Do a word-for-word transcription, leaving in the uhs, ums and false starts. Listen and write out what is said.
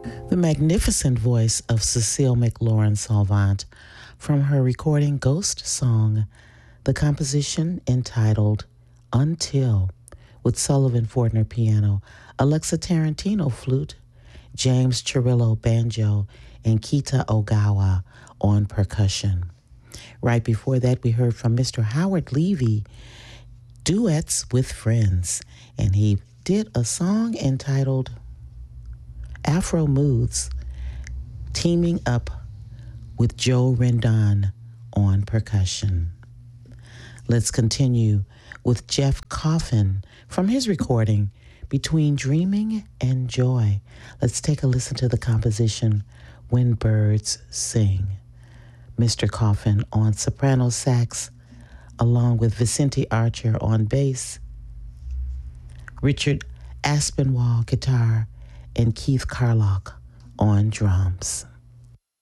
The magnificent voice of Cecile McLaurin Salvant from her recording Ghost Song, the composition entitled Until, with Sullivan Fortner piano, Alexa Tarantino flute, James Chirillo banjo, and Kita Ogawa on percussion. Right before that, we heard from Mister Howard Levy, Duets with Friends, and he did a song entitled Afro Moods, teaming up with Joe Rendon on percussion. Let's continue with Jeff Coffin from his recording Between Dreaming and Joy. Let's take a listen to the composition When Birds Sing. Mister Coffin on soprano sax, along with Vicente Archer on bass, Richard Aspinwall guitar, and Keith Carlock on drums.